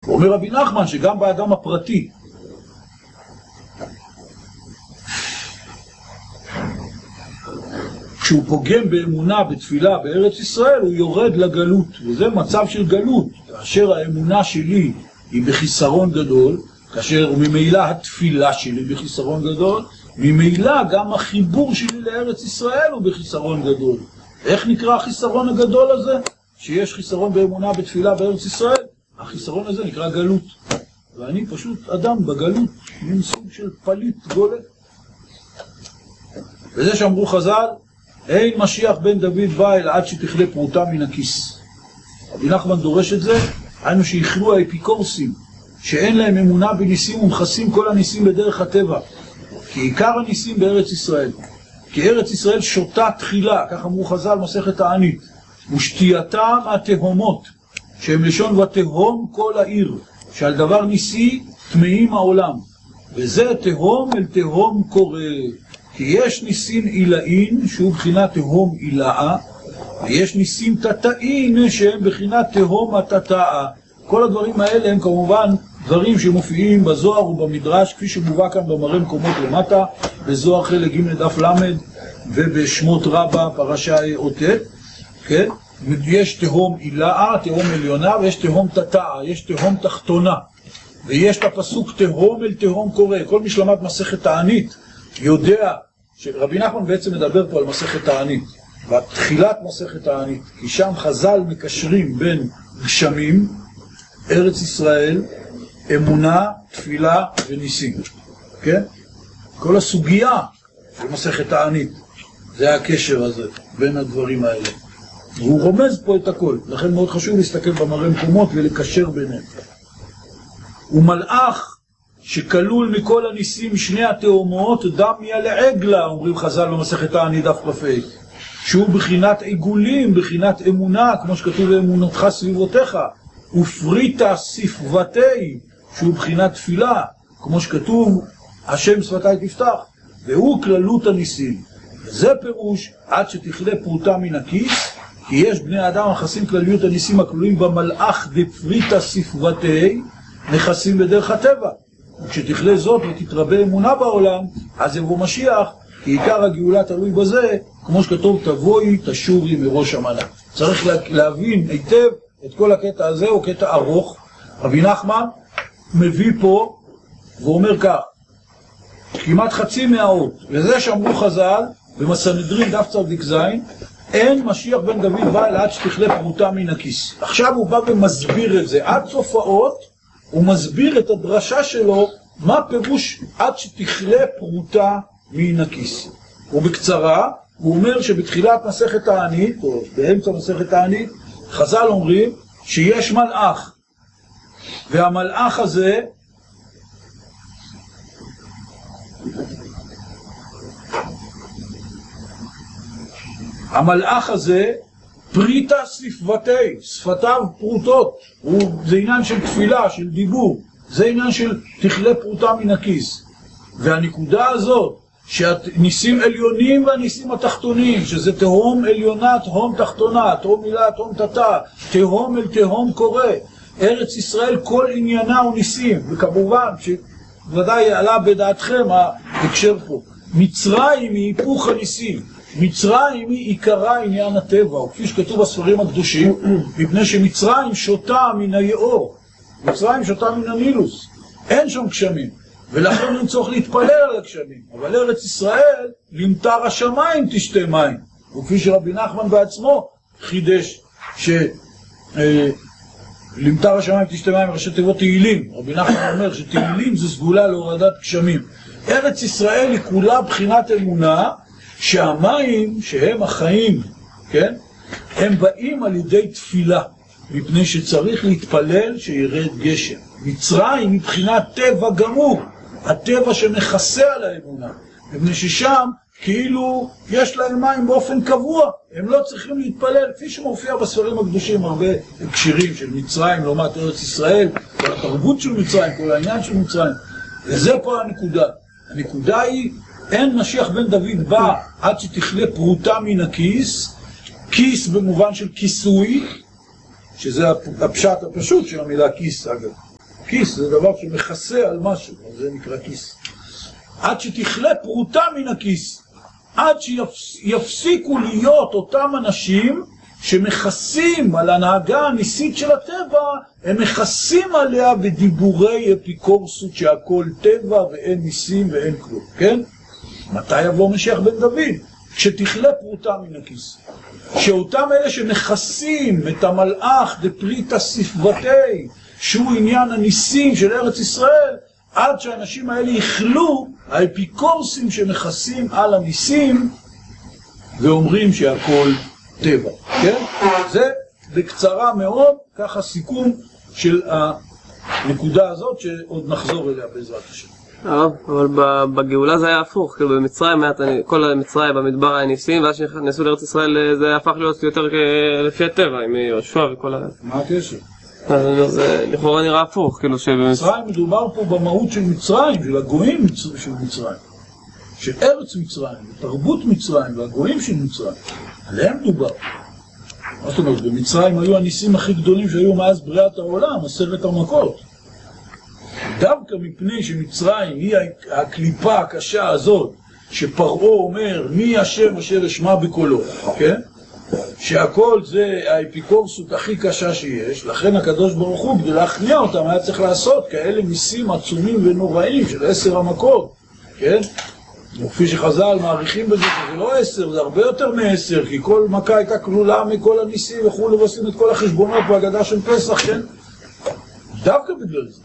אומר רבי נחמן שגם באדם הפרטי, כשהוא פוגם באמונה, בתפילה, בארץ ישראל, הוא יורד לגלות, וזה מצב של גלות. כאשר האמונה שלי היא בחיסרון גדול, כאשר ממילא התפילה שלי בחיסרון גדול, ממילא גם החיבור שלי לארץ ישראל הוא בחיסרון גדול. איך נקרא החיסרון הגדול הזה? שיש חיסרון באמונה, בתפילה, בארץ ישראל, החיסרון הזה נקרא גלות. ואני פשוט אדם בגלות, מין סוג של פליט גולה. וזה שאמרו חז"ל, אין משיח בן דוד בא אלא עד שתכלה פרוטה מן הכיס. רבי נחמן דורש את זה, היינו שיכלו האפיקורסים, שאין להם אמונה בניסים ומכסים כל הניסים בדרך הטבע. כי עיקר הניסים בארץ ישראל. כי ארץ ישראל שותה תחילה, כך אמרו חז"ל מסכת תענית, ושתייתם התהומות, שהם לשון ותהום כל העיר, שעל דבר ניסי טמאים העולם. וזה תהום אל תהום קורא. כי יש ניסים עילאין, שהוא בחינת תהום עילאה, ויש ניסים תתאין, שהם בחינת תהום התתאה. כל הדברים האלה הם כמובן דברים שמופיעים בזוהר ובמדרש, כפי שמובא כאן במראה מקומות למטה, בזוהר חלק ג' דף למד, ובשמות רבה פרשה אותת, כן? יש תהום עילאה, תהום עליונה, ויש תהום תתאה, יש תהום תחתונה, ויש את הפסוק תהום אל תהום קורא. כל מי שלמד מסכת תענית יודע שרבי נחמן בעצם מדבר פה על מסכת תענית, בתחילת מסכת תענית, כי שם חז"ל מקשרים בין גשמים, ארץ ישראל, אמונה, תפילה וניסים. כן? כל הסוגיה של מסכת תענית, זה הקשר הזה בין הדברים האלה. והוא רומז פה את הכל, לכן מאוד חשוב להסתכל במראה מקומות ולקשר ביניהם. ומלאך שכלול מכל הניסים שני התאומות דמיה לעגלה, אומרים חז"ל במסכת תענית דף כ"ה, שהוא בחינת עיגולים, בחינת אמונה, כמו שכתוב באמונתך סביבותיך, ופריטה ספבתי, שהוא בחינת תפילה, כמו שכתוב השם שפתי תפתח, והוא כללות הניסים. וזה פירוש עד שתכלה פרוטה מן הכיס, כי יש בני אדם נכסים כלליות הניסים הכלולים במלאך דפריטה ספבתי, נכסים בדרך הטבע. וכשתכלה זאת ותתרבה אמונה בעולם, אז יבוא משיח, כי עיקר הגאולה תלוי בזה, כמו שכתוב תבואי תשורי מראש המנה. צריך להבין היטב את כל הקטע הזה, הוא קטע ארוך. רבי נחמן מביא פה ואומר כך, כמעט חצי מהאות, וזה שאמרו חז"ל במסנהדרין דף צדיק ז', אין משיח בן דוד בא אלא עד שתכלה פרוטה מן הכיס. עכשיו הוא בא ומסביר את זה עד סוף האות, הוא מסביר את הדרשה שלו, מה פירוש עד שתכלה פרוטה מן הכיס. ובקצרה, הוא אומר שבתחילת מסכת תענית, או באמצע מסכת תענית, חז"ל אומרים שיש מלאך, והמלאך הזה, המלאך הזה, פריטה ספבתי, שפתיו פרוטות, זה עניין של תפילה, של דיבור, זה עניין של תכלה פרוטה מן הכיס. והנקודה הזאת, שהניסים עליונים והניסים התחתונים, שזה תהום עליונה, תהום תחתונה, תהום מילה, תהום תתה, תהום אל תהום קורא, ארץ ישראל כל עניינה הוא ניסים, וכמובן שוודאי עלה בדעתכם ההקשר פה, מצרים היא היפוך הניסים, מצרים היא עיקרה עניין הטבע, וכפי שכתוב בספרים הקדושים, מפני שמצרים שותה מן היאור, מצרים שותה מן הנילוס, אין שם גשמים, ולכן אין צורך להתפלל על הגשמים, אבל ארץ ישראל למטר השמיים תשתה מים, וכפי שרבי נחמן בעצמו חידש למטר השמיים תשתה מים ראשי תיבות תהילים. רבי נחמן אומר שתהילים זה סגולה להורדת גשמים. ארץ ישראל היא כולה בחינת אמונה שהמים שהם החיים, כן? הם באים על ידי תפילה, מפני שצריך להתפלל שירד גשם. מצרים היא בחינת טבע גמור, הטבע שמכסה על האמונה, מפני ששם כאילו יש להם מים באופן קבוע, הם לא צריכים להתפלל, כפי שמופיע בספרים הקדושים הרבה הקשרים של מצרים לעומת ארץ ישראל, כל התרבות של מצרים, כל העניין של מצרים. וזה פה הנקודה. הנקודה היא, אין משיח בן דוד בא עד שתכלה פרוטה מן הכיס, כיס במובן של כיסוי, שזה הפשט הפשוט של המילה כיס אגב, כיס זה דבר שמכסה על משהו, זה נקרא כיס. עד שתכלה פרוטה מן הכיס, עד שיפסיקו להיות אותם אנשים שמכסים על הנהגה הניסית של הטבע, הם מכסים עליה בדיבורי אפיקורסות שהכל טבע ואין ניסים ואין כלום, כן? מתי יבוא משיח בן דוד? כשתכלה פרוטה מן הכיס. שאותם אלה שמכסים את המלאך דפריטה ספבתי, שהוא עניין הניסים של ארץ ישראל, עד שהאנשים האלה יכלו, האפיקורסים שמכסים על הניסים ואומרים שהכל טבע, כן? זה בקצרה מאוד, ככה סיכום של הנקודה הזאת שעוד נחזור אליה בעזרת השם. אבל בגאולה זה היה הפוך, כאילו במצרים, כל מצרים במדבר היה ניסים, ואז שנכנסו לארץ ישראל זה הפך להיות יותר לפי הטבע, עם יהושע וכל ה... מה הקשר? אז זה לכאורה נראה הפוך, כאילו מצרים מדובר פה במהות של מצרים, של הגויים של מצרים, של ארץ מצרים, תרבות מצרים והגויים של מצרים, עליהם מדובר. מה זאת אומרת, במצרים היו הניסים הכי גדולים שהיו מאז בריאת העולם, 10 המכות. דווקא מפני שמצרים היא הקליפה הקשה הזאת, שפרעה אומר, מי השם אשר אשמע בקולו, כן? שהכל זה האפיקורסות הכי קשה שיש, לכן הקדוש ברוך הוא, כדי להכניע אותם, היה צריך לעשות כאלה ניסים עצומים ונוראים של 10 המכות, כן? וכפי שחז"ל מעריכים בזה, שזה לא 10, זה הרבה יותר מ10, כי כל מכה הייתה כלולה מכל הניסים וכו' ועושים את כל החשבונות בהגדה של פסח, כן? דווקא בגלל זה.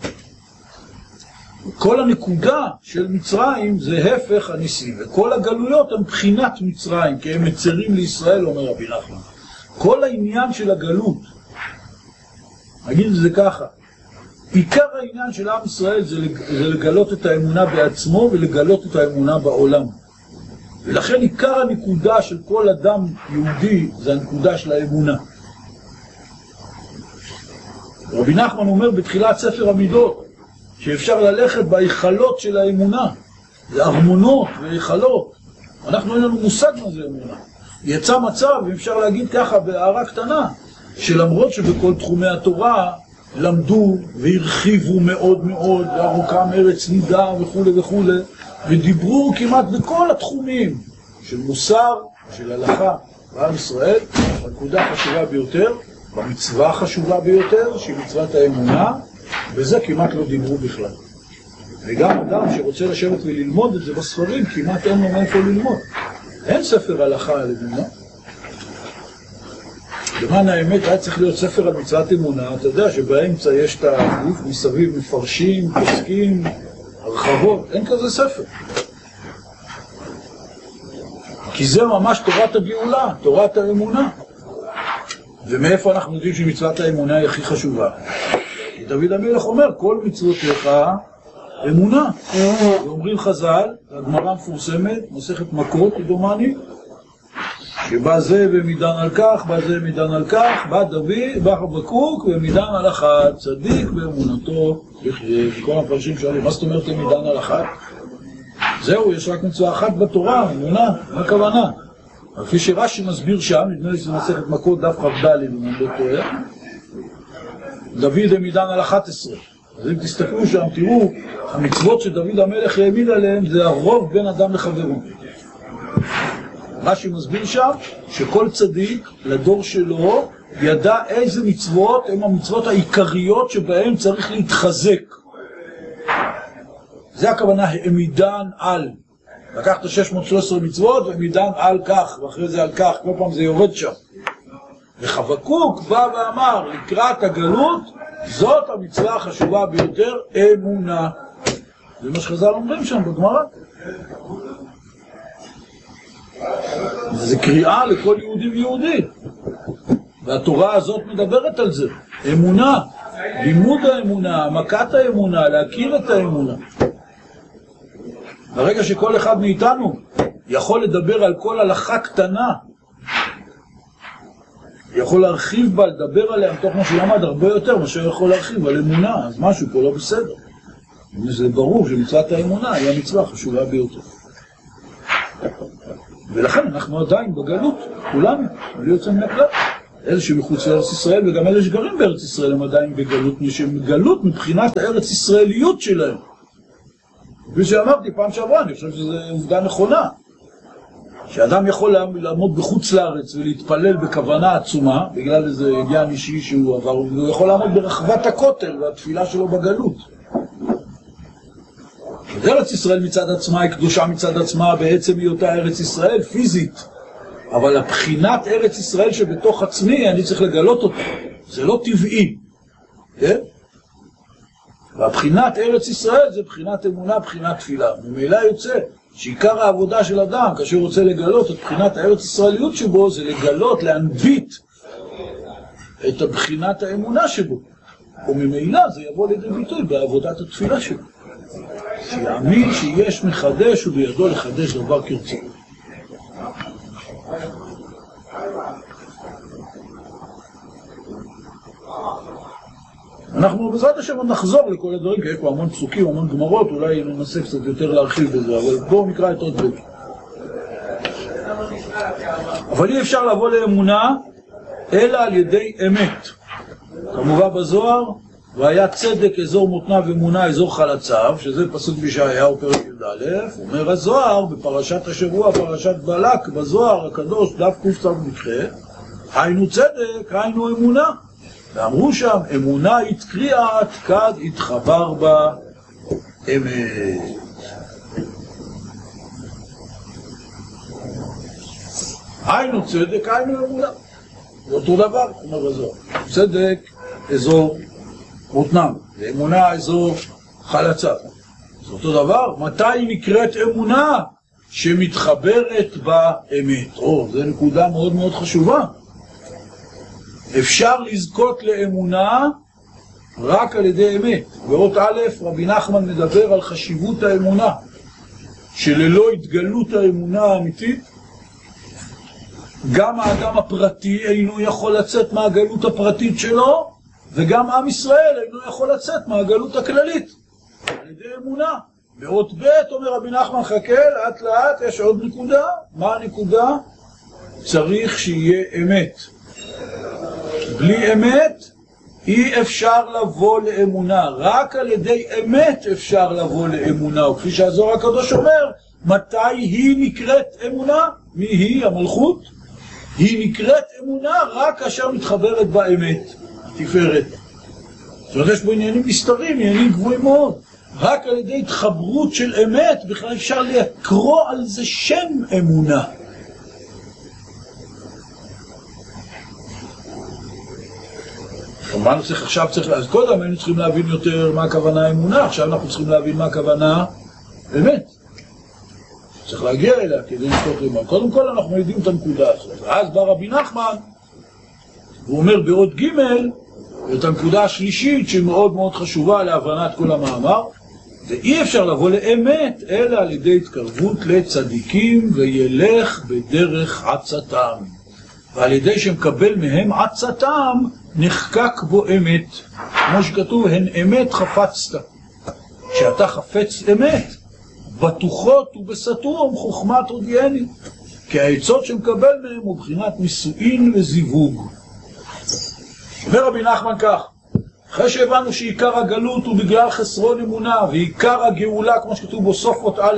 כל הנקודה של מצרים זה הפך הניסים, וכל הגלויות הן בחינת מצרים, כי הם מצרים לישראל, אומר רבי נחמן. כל העניין של הגלות, נגיד את זה ככה, עיקר העניין של עם ישראל זה לגלות את האמונה בעצמו ולגלות את האמונה בעולם. ולכן עיקר הנקודה של כל אדם יהודי זה הנקודה של האמונה. רבי נחמן אומר בתחילת ספר המידות, שאפשר ללכת בהיכלות של האמונה, זה ארמונות והיכלות. אנחנו אין לנו מושג מה זה אמונה. יצא מצב, ואפשר להגיד ככה בהערה קטנה, שלמרות שבכל תחומי התורה למדו והרחיבו מאוד מאוד, וארוכם ארץ נידה וכו' וכו', ודיברו כמעט בכל התחומים של מוסר, של הלכה בעם ישראל, הנקודה החשובה ביותר, במצווה החשובה ביותר, שהיא מצוות האמונה, וזה כמעט לא דיברו בכלל. וגם אדם שרוצה לשבת וללמוד את זה בספרים, כמעט אין לו מאיפה ללמוד. אין ספר הלכה על אמונה. למען האמת היה צריך להיות ספר על מצוות אמונה, אתה יודע שבאמצע יש את הגוף, מסביב מפרשים, פוסקים, הרחבות, אין כזה ספר. כי זה ממש תורת הגאולה, תורת האמונה. ומאיפה אנחנו יודעים שמצוות האמונה היא הכי חשובה? דוד המלך אומר, כל מצוותיך אמונה. ואומרים חז"ל, הגמרא המפורסמת, מסכת מכות, דומני, שבא זה ומידן על כך, בא זה מידן על כך, בא דוד, בא חבקוק ומידן על אחת, צדיק באמונתו יחיה. כל המפרשים שואלים, מה זאת אומרת מידן על אחת? זהו, יש רק מצווה אחת בתורה, אמונה, מה הכוונה? כפי שרש"י מסביר שם, נדמה לי שזה מסכת מכות דף כ"ד, אם אני לא טועה, דוד העמידן על 11. אז אם תסתכלו שם, תראו, המצוות שדוד המלך העמיד עליהן זה הרוב בין אדם לחברו. רש"י מסביר שם שכל צדיק לדור שלו ידע איזה מצוות הן המצוות העיקריות שבהן צריך להתחזק. זה הכוונה העמידן על. לקחת 613 מצוות והעמידן על כך, ואחרי זה על כך, כל פעם זה יורד שם. וחבקוק בא ואמר, לקראת הגלות, זאת המצווה החשובה ביותר, אמונה. זה מה שחז"ל אומרים שם בגמרא. זה קריאה לכל יהודי ויהודי. והתורה הזאת מדברת על זה. אמונה, לימוד האמונה, מכת האמונה, להכיר את האמונה. ברגע שכל אחד מאיתנו יכול לדבר על כל הלכה קטנה, יכול להרחיב בה, לדבר עליה, מתוך מה שלמד הרבה יותר מאשר יכול להרחיב על אמונה, אז משהו פה לא בסדר. זה ברור שמצוות האמונה היא המצווה החשובה ביותר. ולכן אנחנו עדיין בגלות, כולנו, בלי יוצא מן הכלל. אלה שמחוץ לארץ ישראל וגם אלה שגרים בארץ ישראל הם עדיין בגלות, שהם גלות מבחינת הארץ ישראליות שלהם. כפי שאמרתי פעם שעברה, אני חושב שזו עובדה נכונה. שאדם יכול לעמוד בחוץ לארץ ולהתפלל בכוונה עצומה, בגלל איזה עניין אישי שהוא עבר, הוא יכול לעמוד ברחבת הכותל והתפילה שלו בגלות. ארץ ישראל מצד עצמה היא קדושה מצד עצמה, בעצם היא אותה ארץ ישראל פיזית. אבל הבחינת ארץ ישראל שבתוך עצמי, אני צריך לגלות אותה. זה לא טבעי. כן? והבחינת ארץ ישראל זה בחינת אמונה, בחינת תפילה. ממילא יוצא שעיקר העבודה של אדם, כאשר הוא רוצה לגלות את בחינת הארץ ישראליות שבו, זה לגלות, להנביט את הבחינת האמונה שבו. וממילא זה יבוא לידי ביטוי בעבודת התפילה שלו. שיאמין שיש מחדש ובידו לחדש דבר כרצונו. אנחנו בעזרת השם נחזור לכל הדברים, כי יש פה המון פסוקים, המון גמרות, אולי ננסה קצת יותר להרחיב בזה, אבל בואו נקרא את עוד בית. אבל אי אפשר לבוא לאמונה אלא על ידי אמת. כמובן בזוהר, והיה צדק אזור מותנה ואמונה אזור חלציו, שזה פסוק בישעיהו פרק י"א, אומר הזוהר בפרשת השבוע, פרשת בלק, בזוהר הקדוש דף קצ"ח, היינו צדק, היינו אמונה. ואמרו שם, אמונה התקריאת, כד התחבר בה אמת. היינו צדק, היינו אמונה. זה אותו דבר, אומר הזוהר. צדק אזור מותנם, ואמונה אזור חלציו. זה אותו דבר. מתי נקראת אמונה? שמתחברת באמת. זו נקודה מאוד מאוד חשובה. אפשר לזכות לאמונה רק על ידי אמת. באות א', רבי נחמן מדבר על חשיבות האמונה, שללא התגלות האמונה האמיתית, גם האדם הפרטי אינו יכול לצאת מהגלות הפרטית שלו, וגם עם ישראל אינו יכול לצאת מהגלות הכללית, על ידי אמונה. באות ב' אומר רבי נחמן, חכה, לאט לאט, יש עוד נקודה. מה הנקודה? צריך שיהיה אמת. בלי אמת אי אפשר לבוא לאמונה, רק על ידי אמת אפשר לבוא לאמונה. וכפי שהזוהר הקדוש אומר, מתי היא נקראת אמונה? מי היא? המלכות? היא נקראת אמונה רק כאשר מתחברת באמת, תפארת. זאת אומרת, יש בו עניינים מסתרים, עניינים גבוהים מאוד. רק על ידי התחברות של אמת בכלל אפשר לקרוא על זה שם אמונה. כמובן עכשיו צריך, אז קודם היינו צריכים להבין יותר מה הכוונה אמונה, עכשיו אנחנו צריכים להבין מה הכוונה אמת. צריך להגיע אליה כדי לזכות למה. קודם כל אנחנו יודעים את הנקודה הזאת. ואז בא רבי נחמן, הוא אומר בעוד ג' את הנקודה השלישית שהיא מאוד מאוד חשובה להבנת כל המאמר, ואי אפשר לבוא לאמת אלא על ידי התקרבות לצדיקים וילך בדרך עצתם. ועל ידי שמקבל מהם עצתם נחקק בו אמת. כמו שכתוב, הן אמת חפצת. כשאתה חפץ אמת, בטוחות ובסתום חוכמת הודיעני. כי העצות שמקבל מהם הוא בחינת נישואין וזיווג. אומר רבי נחמן כך, אחרי שהבנו שעיקר הגלות הוא בגלל חסרון אמונה, ועיקר הגאולה, כמו שכתוב בסוף אות א',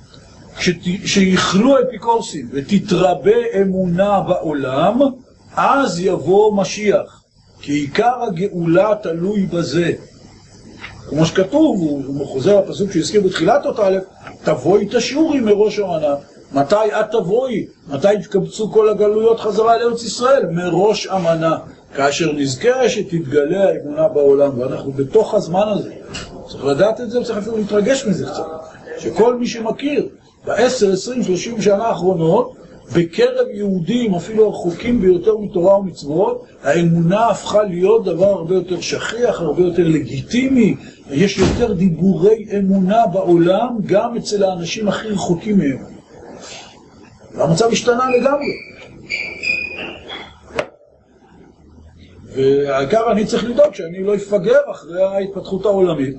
שיכלו אפיקורסים ותתרבה אמונה בעולם, אז יבוא משיח. כי עיקר הגאולה תלוי בזה. כמו שכתוב, הוא חוזר הפסוק שהזכיר בתחילת אות א', תבואי תשורי מראש המנה. מתי את תבואי? מתי יתקבצו כל הגלויות חזרה לארץ ישראל? מראש המנה. כאשר נזכה שתתגלה האמונה בעולם, ואנחנו בתוך הזמן הזה. צריך לדעת את זה וצריך אפילו להתרגש מזה קצת. שכל מי שמכיר ב10, 20, 30 שנה האחרונות, בקרב יהודים, אפילו הרחוקים ביותר מתורה ומצוות, האמונה הפכה להיות דבר הרבה יותר שכיח, הרבה יותר לגיטימי, יש יותר דיבורי אמונה בעולם, גם אצל האנשים הכי רחוקים מהם. והמצב השתנה לגמרי. והעיקר אני צריך לדאוג שאני לא אפגר אחרי ההתפתחות העולמית.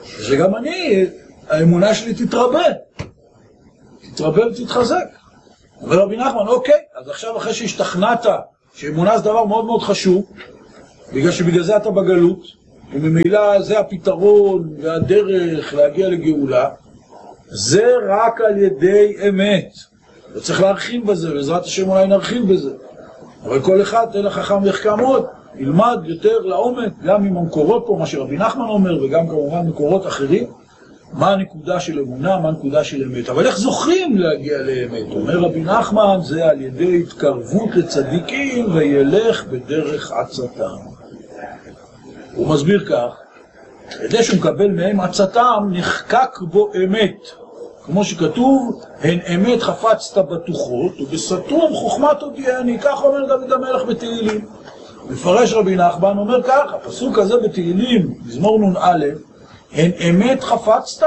שגם אני, האמונה שלי תתרבה ותתחזק. אומר רבי נחמן, אוקיי, אז עכשיו אחרי שהשתכנעת שאמונה זה דבר מאוד מאוד חשוב, בגלל שבגלל זה אתה בגלות, וממילא זה הפתרון והדרך להגיע לגאולה, זה רק על ידי אמת. וצריך להרחיב בזה, בעזרת השם אולי נרחיב בזה. אבל כל אחד תן לחכם ויחכם עוד, ילמד יותר לעומק, גם עם המקורות פה, מה שרבי נחמן אומר, וגם כמובן מקורות אחרים, מה הנקודה של אמונה, מה הנקודה של אמת. אבל איך זוכים להגיע לאמת? אומר רבי נחמן, זה על ידי התקרבות לצדיקים וילך בדרך עצתם. הוא מסביר כך, כדי שהוא מקבל מהם עצתם, נחקק בו אמת. כמו שכתוב, הן אמת חפצת בטוחות, ובסתום חוכמה תודיעני, כך אומר דוד המלך בתהילים. מפרש רבי נחמן אומר כך, הפסוק הזה בתהילים, מזמור נ"א, הן אמת חפצת,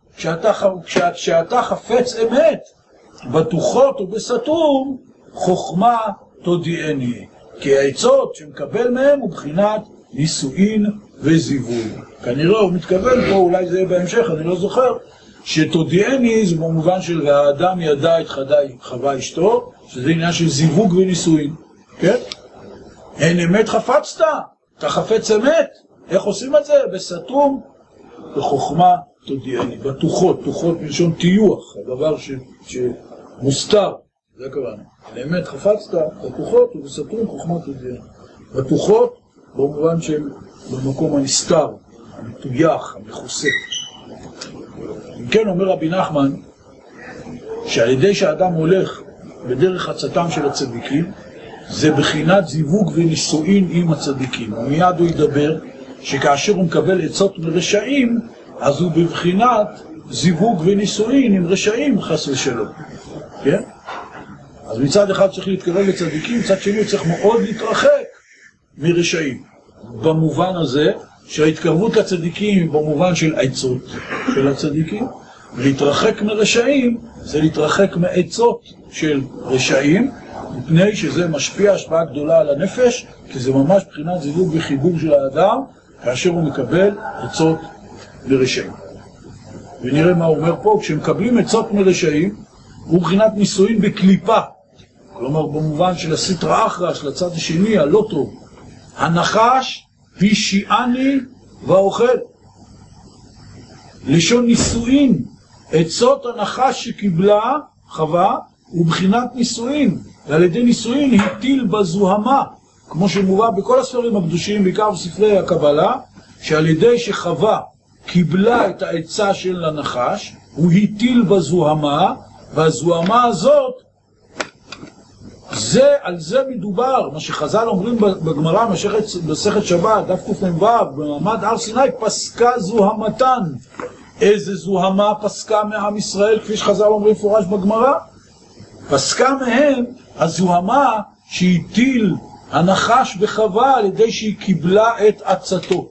כשאתה חפץ אמת, בטוחות ובסתום, חוכמה תודיעני. כי העצות שמקבל מהם הוא בחינת נישואין וזיווי. כנראה הוא מתכוון פה, אולי זה יהיה בהמשך, אני לא זוכר, שתודיעני זה במובן של האדם ידע את חווה אשתו, שזה עניין של זיווג ונישואין, כן? הן אמת חפצת, אתה חפץ אמת, איך עושים את זה? בסתום, בחוכמה תודיעני, בטוחות, תוחות מלשון טיוח, הדבר שמוסתר, זה כוונה. אמת חפצת, בטוחות ובסתום חוכמה תודיעני. בטוחות במובן של במקום הנסתר, המטויח, המכוסה. אם כן אומר רבי נחמן, שעל ידי שהאדם הולך בדרך עצתם של הצדיקים, זה בחינת זיווג ונישואין עם הצדיקים. ומיד הוא ידבר שכאשר הוא מקבל עצות מרשעים, אז הוא בבחינת זיווג ונישואין עם רשעים, חס ושלום. כן? אז מצד אחד צריך להתקרב לצדיקים, מצד שני הוא צריך מאוד להתרחק מרשעים. במובן הזה שההתקרבות לצדיקים היא במובן של עצות של הצדיקים, ולהתרחק מרשעים זה להתרחק מעצות של רשעים, מפני שזה משפיע השפעה גדולה על הנפש, כי זה ממש בחינת זיווג וחיבור של האדם כאשר הוא מקבל עצות מרשעים. ונראה מה הוא אומר פה, כשמקבלים עצות מרשעים הוא בחינת נישואין בקליפה, כלומר במובן של הסטרא אחרא של הצד השני הלא טוב, הנחש הישיעני והאוכל. לשון נישואין, עצות הנחש שקיבלה חווה הוא בחינת נישואין, ועל ידי נישואין הטיל בזוהמה, כמו שמובא בכל הספרים הקדושים, בעיקר בספרי הקבלה, שעל ידי שחווה קיבלה את העצה של הנחש, הוא הטיל בזוהמה, והזוהמה הזאת, על זה מדובר, מה שחז"ל אומרים בגמרא, במסכת שבת, דף קמ"ו, במעמד הר סיני, פסקה זוהמתן. איזה זוהמה פסקה מעם ישראל, כפי שחז"ל אומרים פורש בגמרא? פסקה מהם הזוהמה שהטיל הנחש בחווה על ידי שהיא קיבלה את עצתו.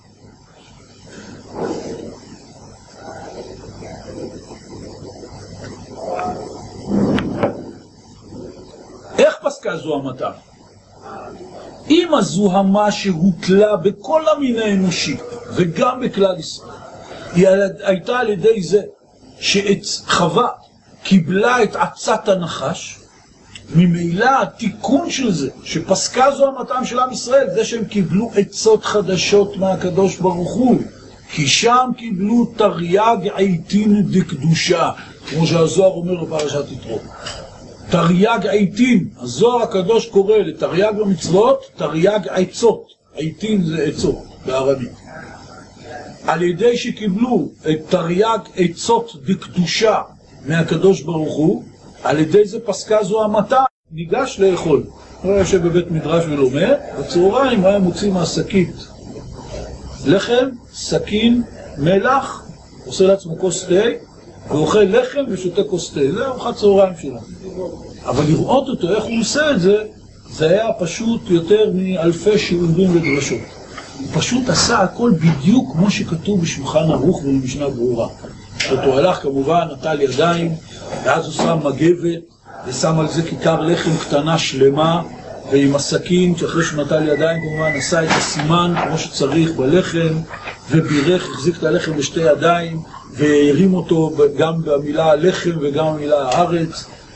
איך פסקה זוהמתה? אם הזוהמה שהוטלה בכל המין האנושי וגם בכלל ישראל היא הייתה על ידי זה שחווה קיבלה את עצת הנחש, ממילא התיקון של זה שפסקה זוהמתם של עם ישראל זה שהם קיבלו עצות חדשות מהקדוש ברוך הוא, כי שם קיבלו תרי"ג עיתין דקדושה, כמו שהזוהר אומר בפרשת יתרו. תרי"ג עיתין, הזוהר הקדוש קורא לתרי"ג במצוות תרי"ג עצות, עיתין זה עצות בערבית. על ידי שקיבלו את תרי"ג עצות דקדושה מהקדוש ברוך הוא, על ידי זה פסקה זוהמתה, ניגש לאכול. הוא יושב בבית מדרש ולומד, בצהריים היה מוציא מהשקית לחם, סכין, מלח, עושה לעצמו כוס תה, ואוכל לחם ושותה כוס תה. זה ארוחת צהריים שלנו. אבל לראות אותו איך הוא עושה את זה, זה היה פשוט יותר מאלפי שיעורים ודרשות. הוא פשוט עשה הכל בדיוק כמו שכתוב בשולחן ערוך ובמשנה ברורה. אותו הלך כמובן, נטל ידיים, ואז הוא שם מגבת, ושם על זה כיכר לחם קטנה שלמה, ועם הסכין, שאחרי שהוא נטל ידיים כמובן, עשה את הסימן כמו שצריך בלחם, ובירך, החזיק את הלחם בשתי ידיים, והרים אותו גם במילה הלחם וגם במילה הארץ,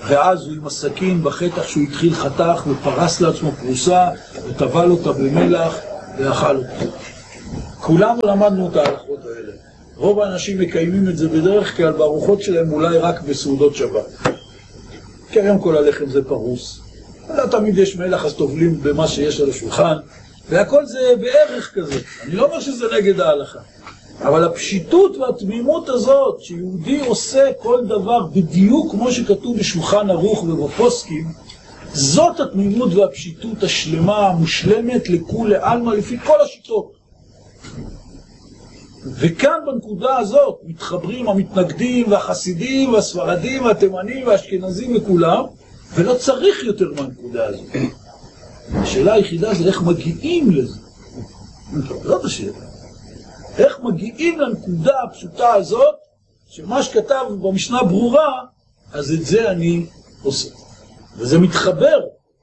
ואז הוא עם הסכין בחתך שהוא התחיל חתך ופרס לעצמו פרוסה וטבל אותה במלח ואכל אותה. כולנו למדנו את ההלכות האלה. רוב האנשים מקיימים את זה בדרך כלל בארוחות שלהם, אולי רק בסעודות שבת. כי היום כל הלחם זה פרוס. לא תמיד יש מלח, אז טובלים במה שיש על השולחן, והכל זה בערך כזה. אני לא אומר שזה נגד ההלכה. אבל הפשיטות והתמימות הזאת, שיהודי עושה כל דבר בדיוק כמו שכתוב בשולחן ערוך ובפוסקים, זאת התמימות והפשיטות השלמה, המושלמת לכולי עלמא, לפי כל השיטות. וכאן בנקודה הזאת מתחברים המתנגדים והחסידים והספרדים והתימנים והאשכנזים וכולם, ולא צריך יותר מהנקודה הזאת. השאלה היחידה זה איך מגיעים לזה. זאת השאלה. איך מגיעים לנקודה הפשוטה הזאת, שמה שכתב במשנה ברורה, אז את זה אני עושה. וזה מתחבר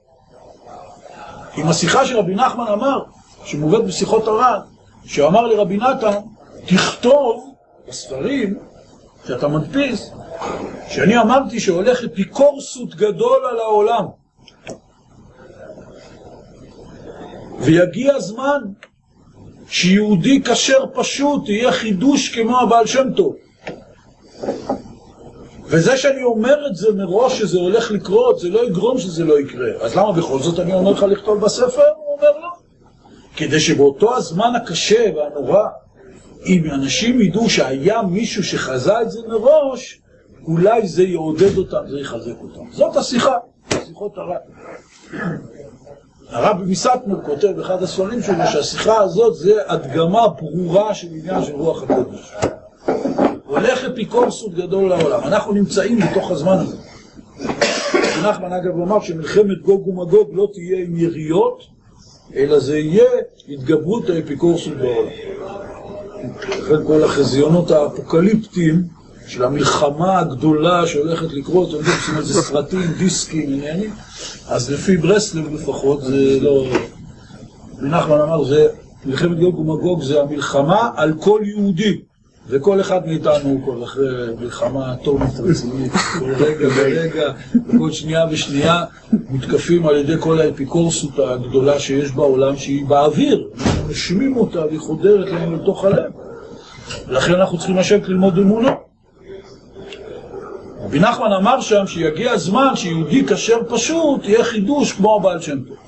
עם השיחה שרבי נחמן אמר, שמובאת בשיחות הר"ן, שאמר לרבי נתן, תכתוב בספרים שאתה מדפיס, שאני אמרתי שהולך אפיקורסות גדול על העולם. ויגיע הזמן שיהודי כשר פשוט יהיה חידוש כמו הבעל שם טוב. וזה שאני אומר את זה מראש שזה הולך לקרות, זה לא יגרום שזה לא יקרה. אז למה בכל זאת אני אומר לך לכתוב בספר? הוא אומר לא. כדי שבאותו הזמן הקשה והנורא, אם אנשים ידעו שהיה מישהו שחזה את זה מראש, אולי זה יעודד אותם, זה יחזק אותם. זאת השיחה, שיחות הר"ן. הרבי מסטמר כותב באחד הספרים שלו שהשיחה הזאת זה הדגמה ברורה של עניין של רוח הקודש. הולך אפיקורסות גדול לעולם. אנחנו נמצאים בתוך הזמן הזה. נחמן אגב אמר שמלחמת גוג ומגוג לא תהיה עם יריות, אלא זה יהיה התגברות האפיקורסות בעולם. לכן כל החזיונות האפוקליפטיים של המלחמה הגדולה שהולכת לקרות, אתם יודעים, זאת אומרת, זה סרטים, דיסקים, עניינים, אז לפי ברסלב לפחות, זה לא... נחמן אמר, זה מלחמת גוג ומגוג, זה המלחמה על כל יהודי, וכל אחד מאיתנו, כל אחרי מלחמה אטומית רצינית, כל רגע ורגע, כל שנייה ושנייה, מתקפים על ידי כל האפיקורסות הגדולה שיש בעולם, שהיא באוויר, אנחנו נשמים אותה והיא חודרת לנו לתוך הלב. ולכן אנחנו צריכים לשבת ללמוד אמונה. רבי נחמן אמר שם שיגיע הזמן שיהודי כשר פשוט יהיה חידוש כמו הבעל שם טוב.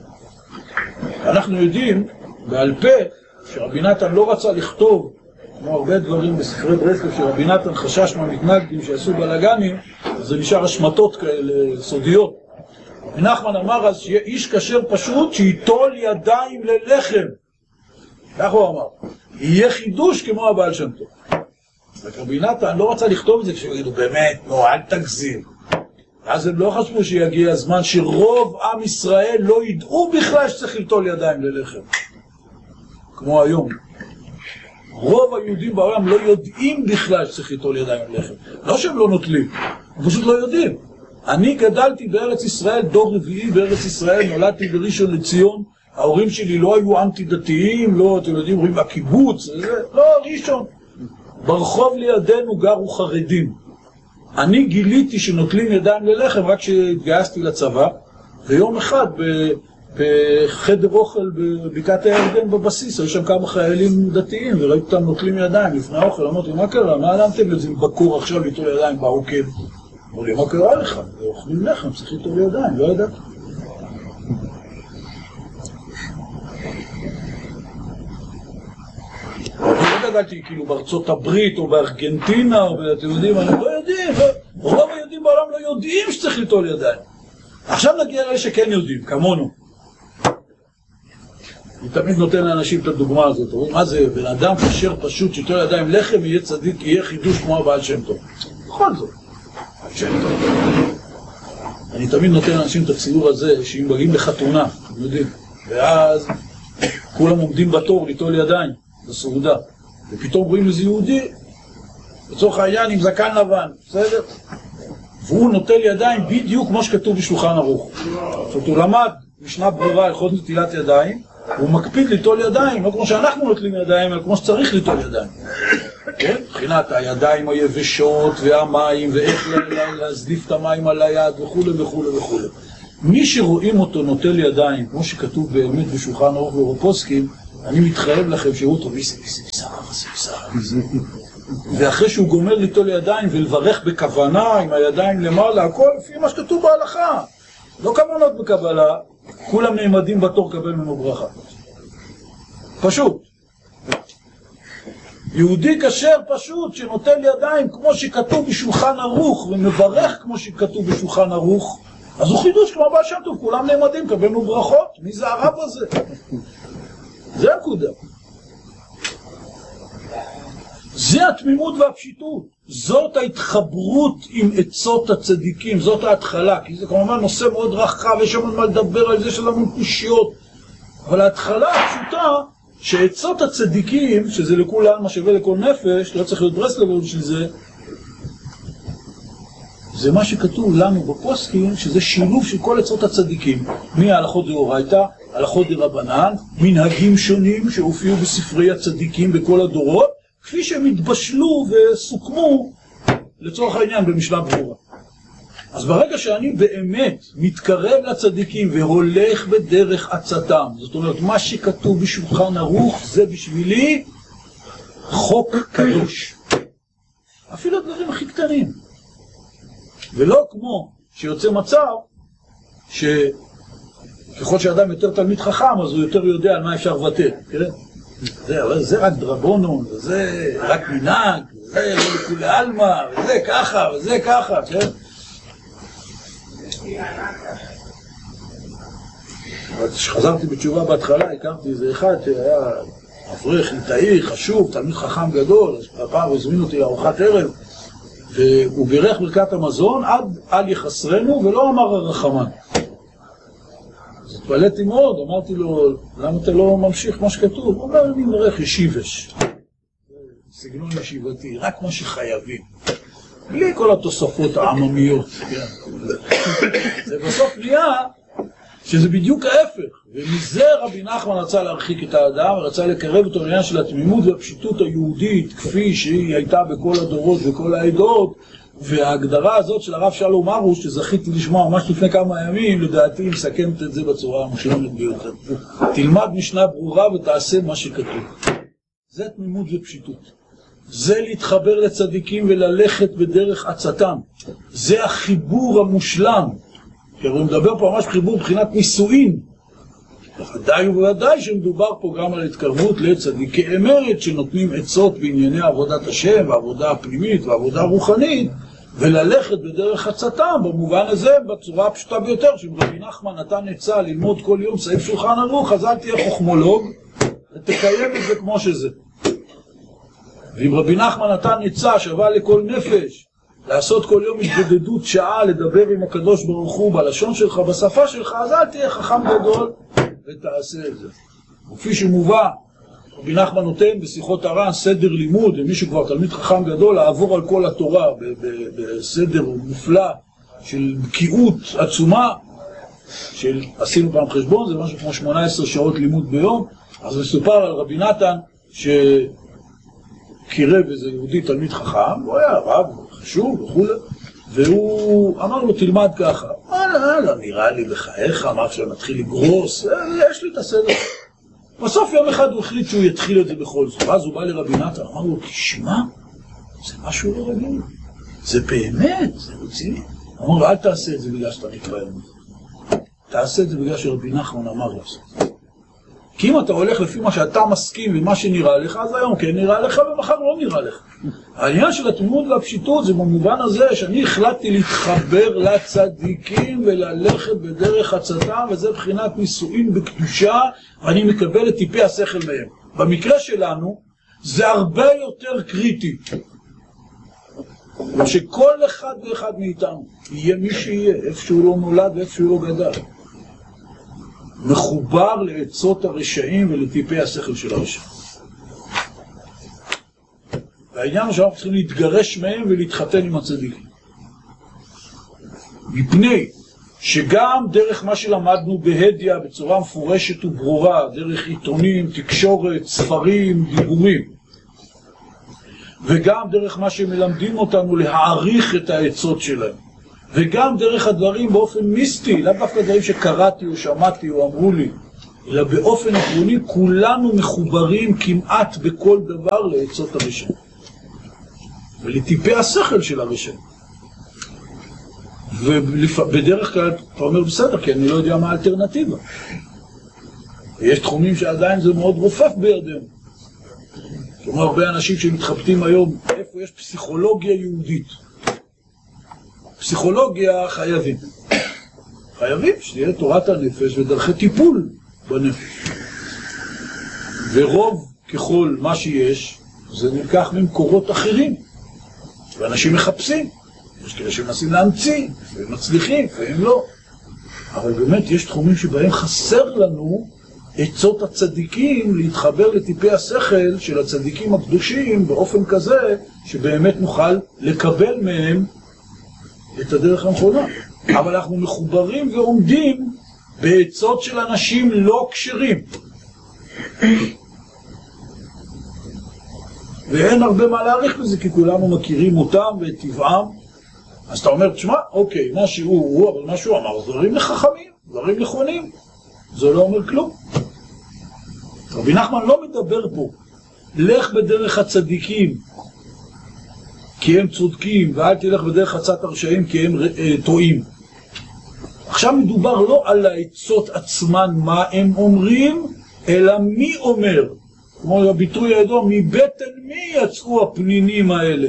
אנחנו יודעים בעל פה שרבי נתן לא רצה לכתוב, כמו הרבה דברים בספרי ברסלב, שרבי נתן חשש מהמתנגדים שעשו בלגנים, אז זה נשאר השמטות כאלה סודיות. רבי נחמן אמר אז שיהיה איש כשר פשוט שיטול ידיים ללחם. כך הוא אמר. יהיה חידוש כמו הבעל שם טוב. רבי נתן לא רצה לכתוב את זה כשיגידו באמת, לא, אל תגזים. אז הם לא חשבו שיגיע הזמן שרוב עם ישראל לא ידעו בכלל שצריך לטול ידיים ללחם. כמו היום. רוב היהודים בעולם לא יודעים בכלל שצריך לטול ידיים ללחם. לא שהם לא נוטלים, הם פשוט לא יודעים. אני גדלתי בארץ ישראל, דור רביעי בארץ ישראל, נולדתי בראשון לציון, ההורים שלי לא היו אנטי דתיים, לא, אתם יודעים, רואים בקיבוץ, לא, ראשון. ברחוב לידינו גרו חרדים. אני גיליתי שנוטלים ידיים ללחם רק כשהתגייסתי לצבא, ויום אחד בחדר אוכל בבקעת הירדן בבסיס, היו שם כמה חיילים דתיים, וראיתי אותם נוטלים ידיים לפני האוכל, אמרתי, מה קרה? מה עלמתם את זה בקור עכשיו ליטול ידיים בעוקב? אמרו לי, מה קרה לך? אוכלים לחם, צריך ליטול ידיים, לא ידעתי. לא גדלתי כאילו בארצות הברית או בארגנטינה, או אתם יודעים, אנחנו לא יודעים, רוב היהודים בעולם לא יודעים שצריך ליטול ידיים. עכשיו נגיע לאלה שכן יודעים, כמונו. אני תמיד נותן לאנשים את הדוגמה הזאת, אומרים, מה זה, בן אדם כשר פשוט שיטול ידיים לחם, יהיה צדיק, יהיה חידוש כמו הבעל שם טוב. בכל זאת, הבעל שם טוב. אני תמיד נותן לאנשים את הציור הזה, שאם מגיעים לחתונה, אתם יודעים, ואז כולם עומדים בתור ליטול ידיים, בסעודה, ופתאום רואים איזה יהודי, לצורך העניין עם זקן לבן, בסדר? והוא נוטל ידיים בדיוק כמו שכתוב בשולחן ערוך. זאת אומרת, הוא למד משנה ברורה הלכות נטילת ידיים, הוא מקפיד ליטול ידיים, לא כמו שאנחנו נוטלים ידיים, אלא כמו שצריך ליטול ידיים. כן? מבחינת הידיים היבשות והמים, ואיך להזליף את המים על היד וכו' וכו' וכו'. מי שרואים אותו נוטל ידיים, כמו שכתוב באמת בשולחן ערוך ורופוסקים, אני מתחייב לכם שיראו אותו, ויסה, ואחרי שהוא גומר ליטול ידיים ולברך בכוונה עם הידיים למעלה, הכל לפי מה שכתוב בהלכה. לא כוונות בקבלה, כולם נעמדים בתור קבל ממנו ברכה. פשוט. יהודי כשר פשוט שנוטל ידיים כמו שכתוב בשולחן ערוך ומברך כמו שכתוב בשולחן ערוך, אז הוא חידוש כמו בעל שם טוב, כולם נעמדים קבל ממנו ברכות. מי זה הרב הזה? זה הנקודה. זה התמימות והפשיטות, זאת ההתחברות עם עצות הצדיקים, זאת ההתחלה, כי זה כמובן נושא מאוד רחב, יש שם מה לדבר על זה של המון קושיות, אבל ההתחלה הפשוטה שעצות הצדיקים, שזה לכולם מה שווה לכל נפש, לא צריך להיות ברסלב של זה, זה מה שכתוב לנו בפוסקים, שזה שילוב של כל עצות הצדיקים, מההלכות דאורייתא, הלכות דרבנן, מנהגים שונים שהופיעו בספרי הצדיקים בכל הדורות, כפי שהם התבשלו וסוכמו לצורך העניין במשנה ברורה. אז ברגע שאני באמת מתקרב לצדיקים והולך בדרך עצתם, זאת אומרת מה שכתוב בשולחן ערוך זה בשבילי חוק קדוש. אפילו הדברים הכי קטנים. ולא כמו שיוצא מצב שככל שאדם יותר תלמיד חכם אז הוא יותר יודע על מה אפשר לבטל, כן? זה רק דרבונון, וזה רק מנהג, וזה לא לכולי אלמה, וזה ככה, וזה ככה, כן? כשחזרתי בתשובה בהתחלה, הכרתי איזה אחד שהיה אברך, ליטאי, חשוב, תלמיד חכם גדול, הפעם הוא הזמין אותי לארוחת ערב, והוא בירך ברכת המזון עד אל יחסרנו, ולא אמר הרחמן. אז התפלאתי מאוד, אמרתי לו, למה אתה לא ממשיך כמו שכתוב? הוא אומר, אני מברך ישיבש. סגנון ישיבתי, רק מה שחייבים. בלי כל התוספות העממיות. זה בסוף נהיה שזה בדיוק ההפך. ומזה רבי נחמן רצה להרחיק את האדם, ורצה לקרב אותו לעניין של התמימות והפשיטות היהודית, כפי שהיא הייתה בכל הדורות וכל העדות, וההגדרה הזאת של הרב שלום ארוש, שזכיתי לשמוע ממש לפני כמה ימים, לדעתי מסכמת את זה בצורה המושלמת ביותר. תלמד משנה ברורה ותעשה מה שכתוב. זה תמימות ופשיטות. זה להתחבר לצדיקים וללכת בדרך עצתם. זה החיבור המושלם. כי הוא מדבר פה ממש חיבור מבחינת נישואין. ודאי וודאי שמדובר פה גם על התקרבות לצדיקי אמת שנותנים עצות בענייני עבודת השם והעבודה הפנימית והעבודה הרוחנית, וללכת בדרך עצתם במובן הזה בצורה הפשוטה ביותר, שאם רבי נחמן נתן עצה ללמוד כל יום סעיף שולחן ערוך, אז אל תהיה חוכמולוג ותקיים את זה כמו שזה. ואם רבי נחמן נתן עצה שווה לכל נפש לעשות כל יום התבודדות שעה לדבר עם הקדוש ברוך הוא בלשון שלך, בשפה שלך, אז אל תהיה חכם גדול ותעשה את זה. וכפי שמובא, רבי נחמן נותן בשיחות הר"ן סדר לימוד, ומי שכבר תלמיד חכם גדול לעבור על כל התורה בסדר מופלא של בקיאות עצומה, עשינו פעם חשבון, זה משהו כמו 18 שעות לימוד ביום. אז מסופר על רבי נתן שקירב איזה יהודי תלמיד חכם, הוא היה רב חשוב וכו', והוא אמר לו תלמד ככה. לא נראה לי בחייך, אמר עכשיו נתחיל לגרוס, יש לי את הסדר. בסוף יום אחד הוא החליט שהוא יתחיל את זה בכל זאת. ואז הוא בא לרבי נתן, אמר לו, תשמע, זה משהו לא רגיל. זה באמת, זה רציני. אמר לו, אל תעשה את זה בגלל שאתה מתראה. תעשה את זה בגלל שרבי נחמן אמר לעשות. כי אם אתה הולך לפי מה שאתה מסכים ומה שנראה לך, אז היום כן נראה לך ומחר לא נראה לך. העניין של התמימות והפשיטות זה במובן הזה שאני החלטתי להתחבר לצדיקים וללכת בדרך עצתם, וזה בחינת נישואין בקדושה, ואני מקבל את טיפי השכל מהם. במקרה שלנו זה הרבה יותר קריטי. שכל אחד ואחד מאיתנו יהיה מי שיהיה, איפה שהוא לא נולד ואיפה שהוא לא גדל. מחובר לעצות הרשעים ולטיפי השכל של הרשעים. והעניין הוא שאנחנו צריכים להתגרש מהם ולהתחתן עם הצדיקים. מפני שגם דרך מה שלמדנו בהדיה בצורה מפורשת וברורה, דרך עיתונים, תקשורת, ספרים, דיבורים, וגם דרך מה שמלמדים אותנו להעריך את העצות שלהם, וגם דרך הדברים באופן מיסטי, לא דווקא דברים שקראתי או שמעתי או אמרו לי, אלא באופן עקרוני כולנו מחוברים כמעט בכל דבר לעצות הרשע ולטיפי השכל של הרשע. ובדרך כלל אתה אומר בסדר, כי אני לא יודע מה האלטרנטיבה. יש תחומים שעדיין זה מאוד רופף בידינו. כמו הרבה אנשים שמתחבטים היום, איפה יש פסיכולוגיה יהודית? פסיכולוגיה חייבים. חייבים שתהיה תורת הנפש ודרכי טיפול בנפש. ורוב ככל מה שיש, זה נלקח ממקורות אחרים. ואנשים מחפשים. יש כאלה שמנסים להמציא, והם מצליחים, והם לא. אבל באמת יש תחומים שבהם חסר לנו עצות הצדיקים להתחבר לטיפי השכל של הצדיקים הקדושים באופן כזה שבאמת נוכל לקבל מהם את הדרך הנכונה. אבל אנחנו מחוברים ועומדים בעצות של אנשים לא כשרים. ואין הרבה מה להעריך בזה, כי כולנו מכירים אותם ואת טבעם. אז אתה אומר, תשמע, אוקיי, מה שהוא, אבל מה שהוא אמר, דברים לחכמים, דברים נכונים. זה לא אומר כלום. רבי נחמן לא מדבר פה, לך בדרך הצדיקים, כי הם צודקים, ואל תלך בדרך עצת הרשעים, כי הם טועים. עכשיו מדובר לא על העצות עצמן, מה הם אומרים, אלא מי אומר. כמו הביטוי הידוע, מבטן מי יצאו הפנינים האלה.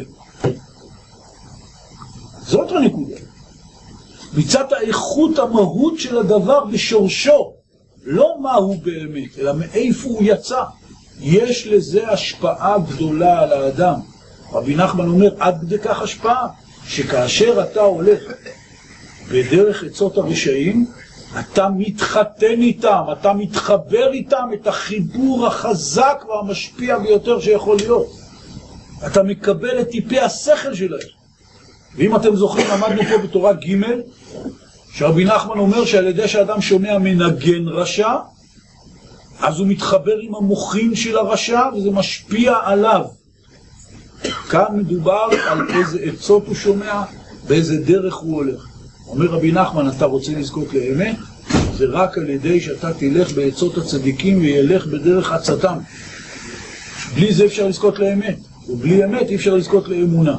זאת הנקודה. מצד האיכות המהות של הדבר בשורשו, לא מה הוא באמת, אלא מאיפה הוא יצא. יש לזה השפעה גדולה על האדם. רבי נחמן אומר, עד כדי כך השפעה, שכאשר אתה הולך בדרך עצות הרשעים, אתה מתחתן איתם, אתה מתחבר איתם, את החיבור החזק והמשפיע ביותר שיכול להיות. אתה מקבל את טיפי השכל שלהם. ואם אתם זוכרים, עמדנו פה בתורה ג' שרבי נחמן אומר שעל ידי שאדם שומע מנגן רשע, אז הוא מתחבר עם המוחין של הרשע וזה משפיע עליו. כאן מדובר על איזה עצות הוא שומע, באיזה דרך הוא הולך. אומר רבי נחמן, אתה רוצה לזכות לאמת? זה רק על ידי שאתה תלך בעצות הצדיקים וילך בדרך עצתם. בלי זה אפשר לזכות לאמת, ובלי אמת אי אפשר לזכות לאמונה.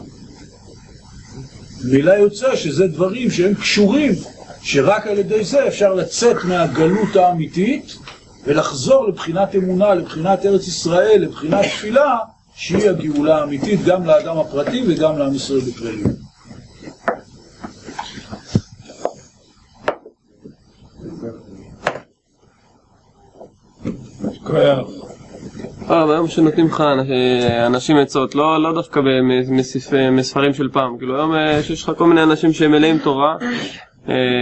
מילה יוצא שזה דברים שהם קשורים, שרק על ידי זה אפשר לצאת מהגלות האמיתית ולחזור לבחינת אמונה, לבחינת ארץ ישראל, לבחינת תפילה, שהיא הגאולה האמיתית גם לאדם הפרטי וגם לעם ישראל בכלליות. היום שנותנים לך אנשים עצות, לא דווקא מספרים של פעם, כאילו היום שיש לך כל מיני אנשים שהם מלאים תורה,